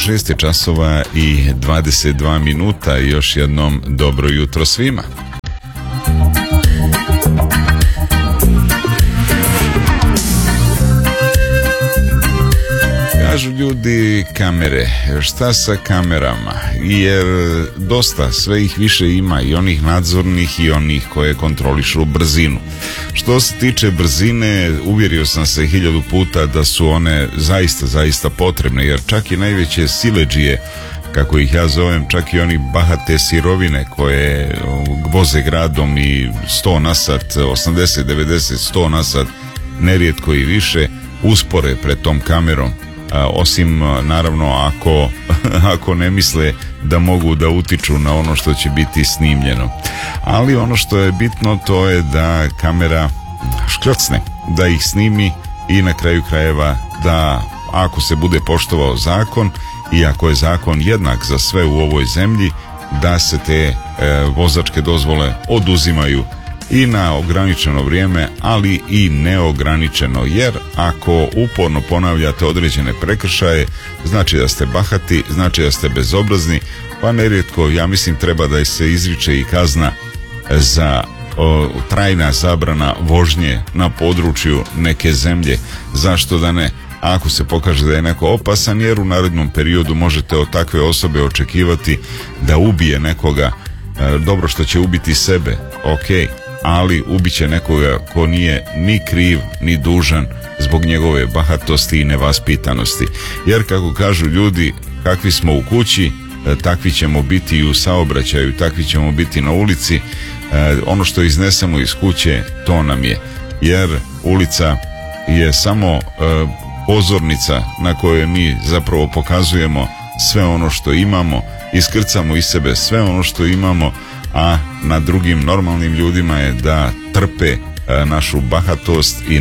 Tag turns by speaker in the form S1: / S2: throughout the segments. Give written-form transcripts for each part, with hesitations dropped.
S1: 6 je časova i 22 minuta i još jednom dobro jutro svima. Kažu ljudi kamere, šta sa kamerama, jer dosta, sve ih više ima, i onih nadzornih i onih koje kontrolišu brzinu. Što se tiče brzine, uvjerio sam se 1000 puta da su one zaista potrebne, jer čak i najveće siledžije, kako ih ja zovem, čak i oni bahate sirovine koje voze gradom i 100 na sat, 80, 90, 100 na sat, nerijetko i više, uspore pred tom kamerom. Osim naravno ako ne misle da mogu da utiču na ono što će biti snimljeno. Ali ono što je bitno, to je da kamera škljocne, da ih snimi i na kraju krajeva da ako se bude poštovao zakon i ako je zakon jednak za sve u ovoj zemlji, da se te vozačke dozvole oduzimaju i na ograničeno vrijeme, ali i neograničeno, jer ako uporno ponavljate određene prekršaje, znači da ste bahati, znači da ste bezobrazni, pa nerijetko, ja mislim, treba da se izriče i kazna za trajna zabrana vožnje na području neke zemlje. Zašto da ne? Ako se pokaže da je neko opasan, jer u narednom periodu možete od takve osobe očekivati da ubije nekoga. Dobro, što će ubiti sebe, ok, ali ubiće nekoga ko nije ni kriv ni dužan zbog njegove bahatosti i nevaspitanosti. Jer kako kažu ljudi, kakvi smo u kući, takvi ćemo biti i u saobraćaju, takvi ćemo biti na ulici. Ono što iznesemo iz kuće, to nam je, jer ulica je samo pozornica na kojoj mi zapravo pokazujemo sve ono što imamo, iskrcamo iz sebe sve ono što imamo, a na drugim normalnim ljudima je da trpe našu bahatost i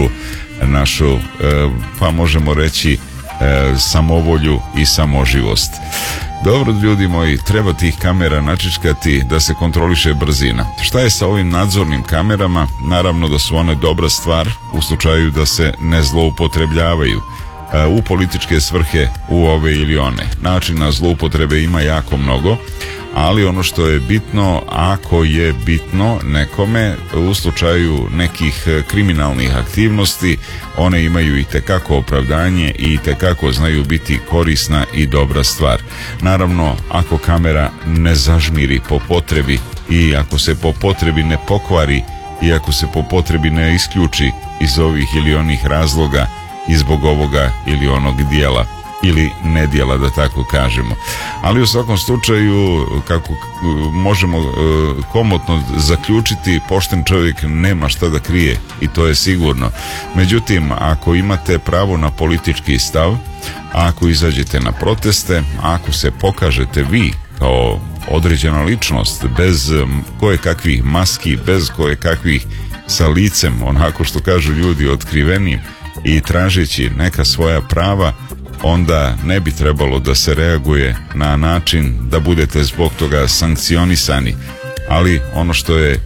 S1: našu pa možemo reći samovolju i samoživost. Dobro, ljudi moji, treba tih kamera načičkati da se kontroliše brzina. Šta je sa ovim nadzornim kamerama? Naravno da su one dobra stvar u slučaju da se ne zloupotrebljavaju u političke svrhe, u ove ili one. Načina zloupotrebe ima jako mnogo, ali ono što je bitno, ako je bitno nekome u slučaju nekih kriminalnih aktivnosti, one imaju itekako opravdanje i itekako znaju biti korisna i dobra stvar. Naravno, ako kamera ne zažmiri po potrebi i ako se po potrebi ne pokvari i ako se po potrebi ne isključi iz ovih ili onih razloga i zbog ovoga ili onog dijela ili nedjela, da tako kažemo. Ali u svakom slučaju, kako možemo komotno zaključiti, pošten čovjek nema šta da krije, i to je sigurno. Međutim, ako imate pravo na politički stav, ako izađete na proteste, ako se pokažete vi kao određena ličnost, bez koje kakvih maski, bez koje kakvih sa licem, onako što kažu ljudi, otkrivenim, i tražeći neka svoja prava, onda ne bi trebalo da se reaguje na način da budete zbog toga sankcionisani. Ali ono što je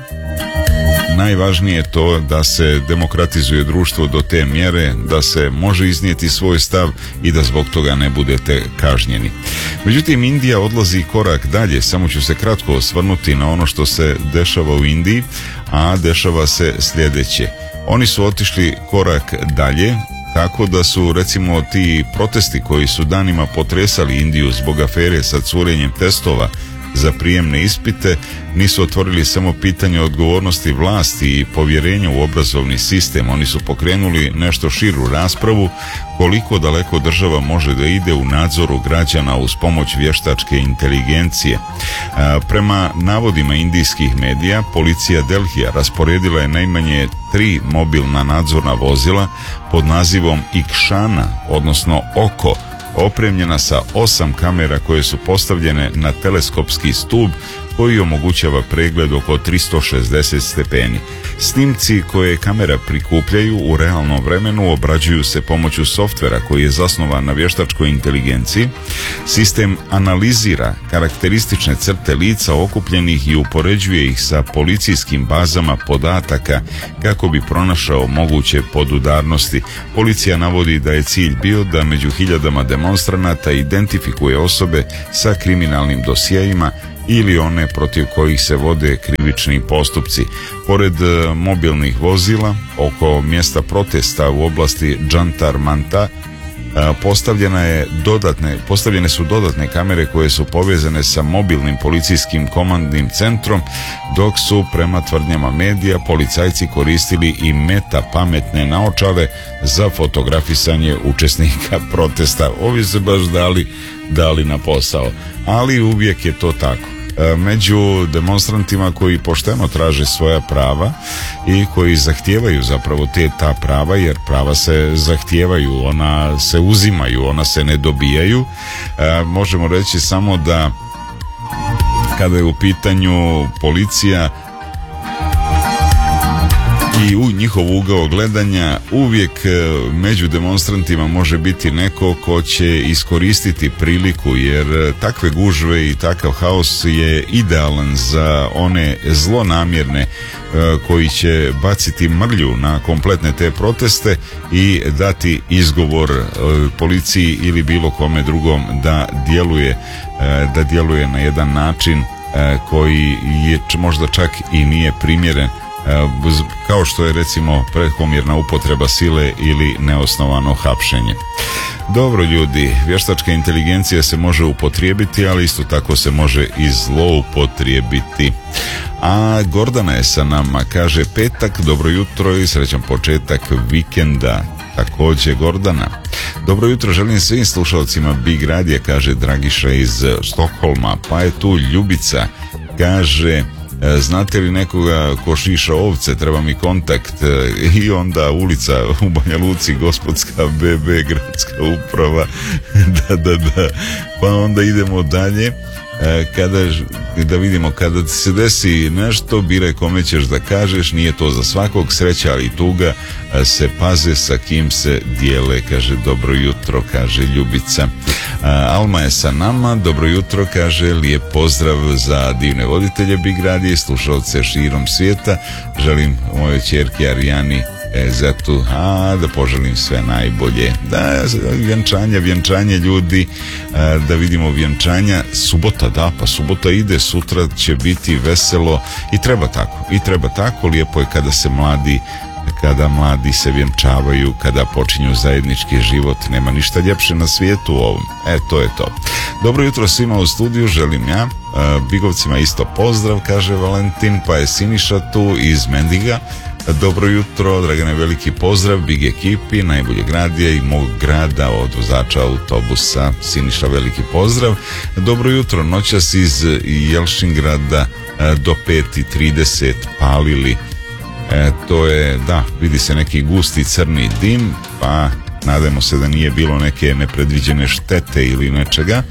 S1: najvažnije je to da se demokratizuje društvo do te mjere da se može iznijeti svoj stav i da zbog toga ne budete kažnjeni. Međutim, Indija odlazi korak dalje. Samo ću se kratko osvrnuti na ono što se dešava u Indiji, a dešava se sljedeće. Oni su otišli korak dalje, tako da su, recimo, ti protesti koji su danima potresali Indiju zbog afere sa curenjem testova za prijemne ispite, nisu otvorili samo pitanje odgovornosti vlasti i povjerenja u obrazovni sistem. Oni su pokrenuli nešto širu raspravu koliko daleko država može da ide u nadzoru građana uz pomoć vještačke inteligencije. Prema navodima indijskih medija, policija Delhija rasporedila je najmanje 3 mobilna nadzorna vozila pod nazivom Ikšana, odnosno Oko, opremljena sa 8 kamera koje su postavljene na teleskopski stup koji omogućava pregled oko 360 stepeni. Snimci koje kamera prikupljaju u realnom vremenu obrađuju se pomoću softvera koji je zasnovan na vještačkoj inteligenciji. Sistem analizira karakteristične crte lica okupljenih i upoređuje ih sa policijskim bazama podataka kako bi pronašao moguće podudarnosti. Policija navodi da je cilj bio da među hiljadama demonstranata identifikuje osobe sa kriminalnim dosjejima ili one protiv kojih se vode krivični postupci. Pored mobilnih vozila oko mjesta protesta u oblasti Jantar Manta postavljene su dodatne kamere koje su povezane sa mobilnim policijskim komandnim centrom, dok su prema tvrdnjama medija policajci koristili i meta pametne naočale za fotografisanje učesnika protesta. Ovi se baš dali na posao, ali uvijek je to tako. Među demonstrantima koji pošteno traže svoja prava i koji zahtijevaju zapravo ta prava, jer prava se zahtijevaju, ona se uzimaju, ona se ne dobijaju. Možemo reći samo da kada je u pitanju policija i u njihov ugao gledanja, uvijek među demonstrantima može biti neko ko će iskoristiti priliku, jer takve gužve i takav haos je idealan za one zlonamjerne koji će baciti mrlju na kompletne te proteste i dati izgovor policiji ili bilo kome drugom da djeluje na jedan način koji je možda čak i nije primjeren, kao što je recimo prekomjerna upotreba sile ili neosnovano hapšenje. Dobro ljudi, vještačka inteligencija se može upotrijebiti, ali isto tako se može i zloupotrijebiti. A Gordana je sa nama, kaže petak, dobro jutro i srećan početak vikenda. Također Gordana. Dobro jutro želim svim slušalcima Big Radija, kaže Dragiša iz Stokholma. Pa je tu Ljubica, kaže znate li nekoga ko šiša ovce, treba mi kontakt. I onda ulica u Banja Luci, Gospodska BB, gradska uprava. Da. Pa onda idemo dalje. Da vidimo, kada ti se desi nešto, biraj kome ćeš da kažeš, nije to za svakog, sreća ali tuga se paze sa kim se dijele, kaže dobro jutro, kaže Ljubica. Alma je sa nama, dobro jutro, kaže lijep pozdrav za divne voditelje Big Radije, slušalce širom svijeta, želim mojoj ćerki Arijani Zetu, da poželim sve najbolje. Da, vjenčanje ljudi, da vidimo vjenčanja. Subota, pa subota ide, sutra će biti veselo i treba tako, lijepo je kada mladi se vjenčavaju, kada počinju zajednički život, nema ništa ljepše na svijetu u ovom. To je to. Dobro jutro svima u studiju, želim ja. Bigovcima isto pozdrav, kaže Valentin, pa je Siniša tu iz Mendiga. Dobro jutro, Dragane, veliki pozdrav Big ekipi, najboljeg radija i mog grada od vozača autobusa. Siniša, veliki pozdrav. Dobro jutro, noćas iz Jelšingrada do 5:30 palili. To je, da, vidi se neki gusti crni dim, pa nadajmo se da nije bilo neke nepredviđene štete ili nečega.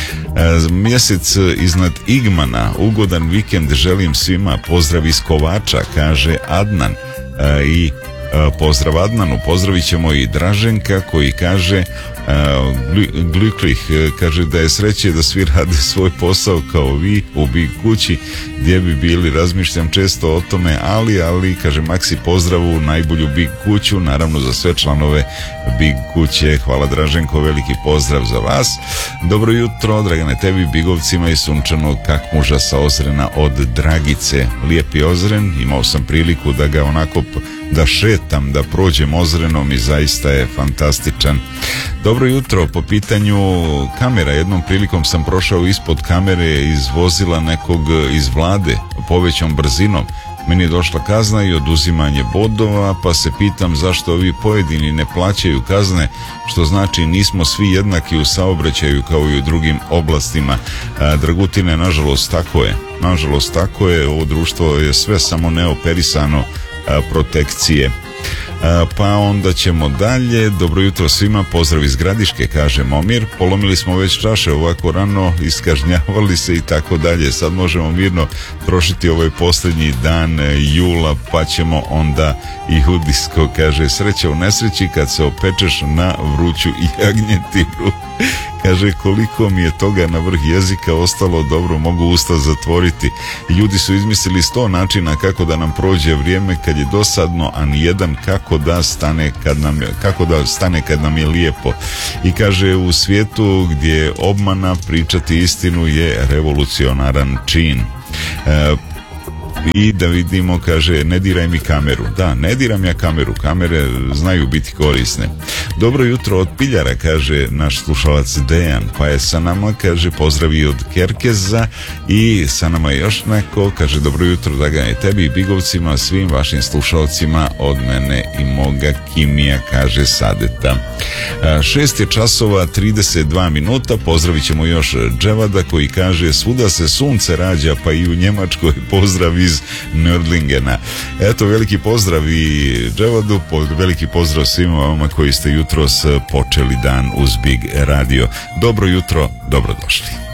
S1: Mjesec iznad Igmana, ugodan vikend želim svima, pozdrav iz Kovača, kaže Adnan. I pozdrav Adnanu, pozdravit ćemo i Draženka koji kaže Glüklih, kaže da je sreće da svi rade svoj posao kao vi u Big kući, gdje bi bili, razmišljam često o tome, ali kaže Maksi pozdravu, najbolju Big kuću, naravno za sve članove Big kuće. Hvala Draženko, veliki pozdrav za vas. Dobro jutro, Dragane, tebi Bigovcima i sunčanog Kakmuža sa Ozrena od Dragice. Lijepi Ozren, imao sam priliku da ga onako da šetam, da prođem Ozrenom i zaista je fantastičan. Dobro jutro, po pitanju kamera, jednom prilikom sam prošao ispod kamere iz vozila nekog iz Vlade povećom brzinom. Meni je došla kazna i oduzimanje bodova, pa se pitam zašto ovi pojedini ne plaćaju kazne, što znači nismo svi jednaki u saobraćaju kao i u drugim oblastima. Dragutine, nažalost tako je, ovo društvo je sve samo neoperisano protekcije. Pa onda ćemo dalje. Dobro jutro svima, pozdrav iz Gradiške, kaže Momir. Polomili smo već čaše ovako rano, iskažnjavali se i tako dalje. Sad možemo mirno trošiti ovaj posljednji dan jula, pa ćemo onda i u disko, kaže. Sreća u nesreći kad se opečeš na vruću jagnjetinu. Kaže, koliko mi je toga na vrh jezika ostalo, dobro, mogu usta zatvoriti. Ljudi su izmislili 100 načina kako da nam prođe vrijeme kad je dosadno, a nijedan kako da stane kad nam je lijepo. I kaže, u svijetu gdje je obmana, pričati istinu je revolucionaran čin. I da vidimo, kaže, ne diraj mi kameru. Da, ne diram ja kameru, kamere znaju biti korisne. Dobro jutro od Piljara, kaže naš slušalac Dejan, pa je sa nama, kaže, pozdravi od Kerkeza. I sa nama je još neko, kaže, dobro jutro da ga je tebi i Bigovcima, svim vašim slušalcima od mene i moga Kimija, kaže Sadeta. 6 je časova 32 minuta, pozdravit ćemo još Dževada koji kaže, svuda se sunce rađa, pa i u Njemačkoj. Pozdrav iz Nördlingena. Eto, veliki pozdrav i Dževadu, veliki pozdrav svima vama koji ste jutros počeli dan uz Big Radio. Dobro jutro, dobrodošli.